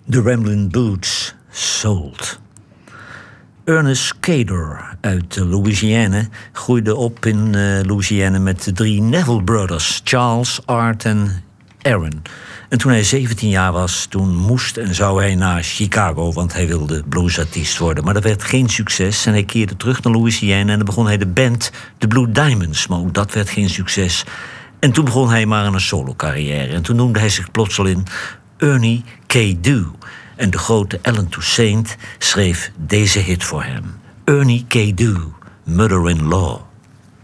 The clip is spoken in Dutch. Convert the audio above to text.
The Ramblin' Boots, Sold. Ernest Cador uit Louisiana groeide op in Louisiana met de 3 Neville Brothers, Charles, Art en Aaron. En toen hij 17 jaar was, toen moest en zou hij naar Chicago, want hij wilde bluesartiest worden. Maar dat werd geen succes en hij keerde terug naar Louisiana en dan begon hij de band The Blue Diamonds, maar ook dat werd geen succes. En toen begon hij maar aan een solo-carrière en toen noemde hij zich plotseling Ernie K. Doo. En de grote Alan Toussaint schreef deze hit voor hem. Ernie K. Doo, Mother-in-Law.